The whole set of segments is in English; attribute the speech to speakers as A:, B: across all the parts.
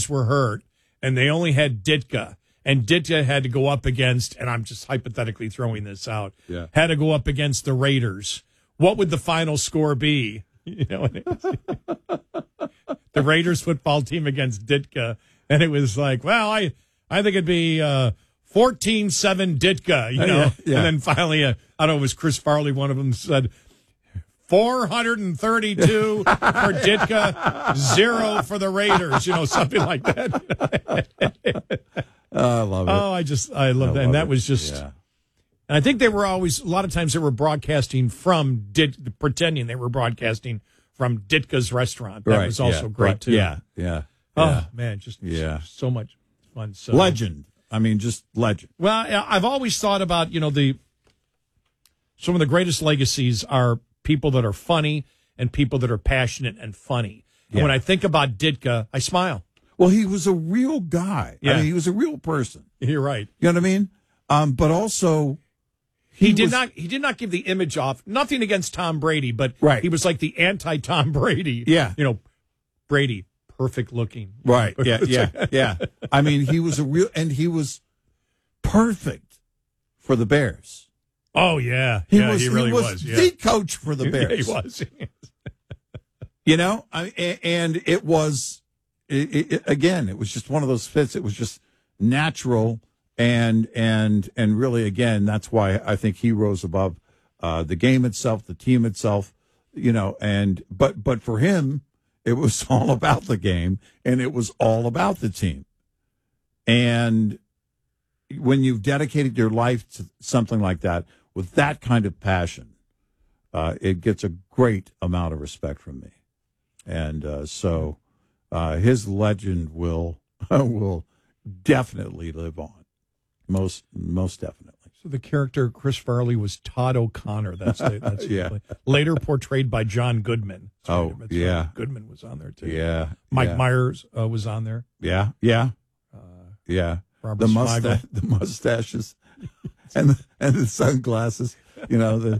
A: guys were hurt, and they only had Ditka, and Ditka had to go up against, and I'm just hypothetically throwing this out, had to go up against the Raiders, what would the final score be? You know, the Raiders football team against Ditka, and it was like, well, I think it'd be 14-7 Ditka, you know, and then finally, I don't know, it was Chris Farley, one of them said 432 for Ditka, 0 for the Raiders, you know, something like that.
B: I love it.
A: Oh, I love that. And that was just, and I think they were always, a lot of times they were broadcasting from, pretending they were broadcasting from Ditka's restaurant. That was also great, too.
B: Yeah.
A: Oh, man, just so much fun. So.
B: Legend. I mean, just legend.
A: Well, I've always thought about, you know, some of the greatest legacies are people that are funny and people that are passionate and funny. And when I think about Ditka, I smile.
B: Well, he was a real guy.
A: Yeah.
B: I mean, he was a real person.
A: You're right.
B: You know what I mean? But also,
A: he did not give the image off. Nothing against Tom Brady, but he was like the anti-Tom Brady.
B: Yeah.
A: You know, Brady, perfect looking.
B: Right. Yeah. I mean, he was he was perfect for the Bears.
A: Oh, yeah.
B: He
A: really was.
B: The coach for the Bears.
A: He was.
B: You know, and it was, again, it was just one of those fits. It was just natural. And really, again, that's why I think he rose above the game itself, the team itself, you know, but for him, it was all about the game and it was all about the team. And when you've dedicated your life to something like that with that kind of passion, it gets a great amount of respect from me. And so his legend will definitely live on. Most definitely.
A: So the character Chris Farley was Todd O'Connor. That's later portrayed by John Goodman. Goodman was on there too.
B: Yeah,
A: Mike Myers was on there.
B: Yeah.
A: Robert Smigel.
B: The mustaches, and the sunglasses. You know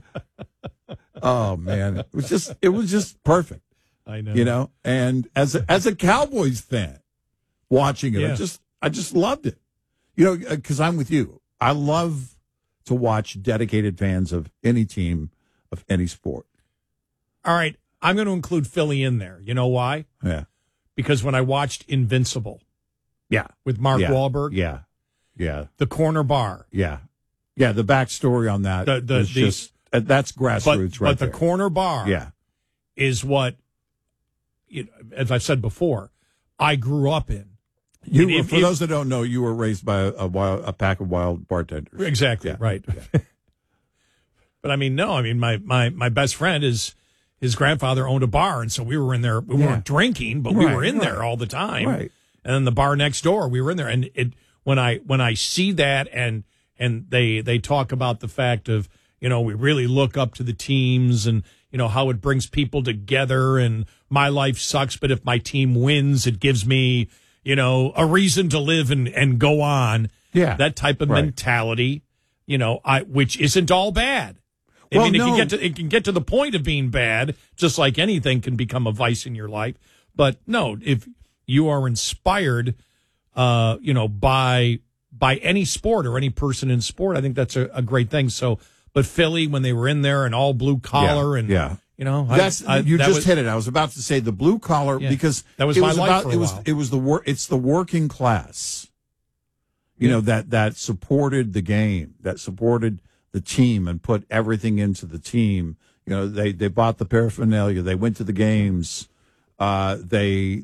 B: oh man, it was just perfect.
A: I know.
B: You know, and as a Cowboys fan, watching it, I just loved it. You know, because I'm with you. I love to watch dedicated fans of any team, of any sport.
A: All right. I'm going to include Philly in there. You know why?
B: Yeah.
A: Because when I watched Invincible. With Mark Wahlberg. The corner bar.
B: Yeah. The backstory on that is just, that's grassroots
A: but
B: there.
A: The corner bar is what, you know, as I've said before, I grew up in.
B: For those that don't know, you were raised by a pack of wild bartenders.
A: Exactly, right. Yeah. But I mean, my best friend his grandfather owned a bar, and so we were in there. We weren't drinking, but we were in there all the time.
B: Right.
A: And then the bar next door, we were in there. And when I see that and they talk about the fact of, you know, we really look up to the teams and, you know, how it brings people together, and my life sucks, but if my team wins, it gives me, you know, a reason to live and go on.
B: Yeah.
A: That type of mentality, you know, which isn't all bad. I mean, it can get to the point of being bad, just like anything can become a vice in your life. But no, if you are inspired, you know, by any sport or any person in sport, I think that's a great thing. So, but Philly, when they were in there and all blue collar you know,
B: you just hit it. I was about to say the blue collar because
A: that was my life for a while.
B: It's the working class, you know, that supported the game, that supported the team and put everything into the team. You know, they bought the paraphernalia, they went to the games, they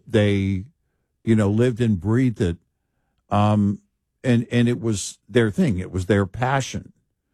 B: you know, lived and breathed it, and it was their thing. It was their passion,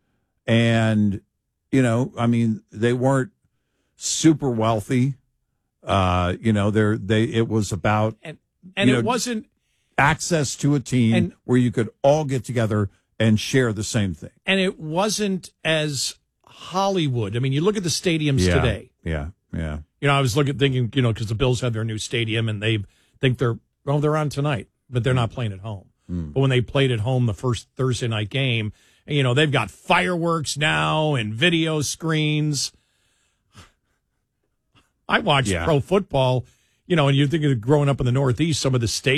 B: and you know, I mean, they weren't super wealthy. You know, it was about
A: and it wasn't
B: access to a team where you could all get together and share the same thing.
A: And it wasn't as Hollywood. I mean, you look at the stadiums today.
B: Yeah.
A: You know, I was thinking, you know, because the Bills have their new stadium and they think they're on tonight, but they're not playing at home. But when they played at home the first Thursday night game, and, you know, they've got fireworks now and video screens. I watched pro football, you know, and you're thinking of growing up in the Northeast, some of the stadiums.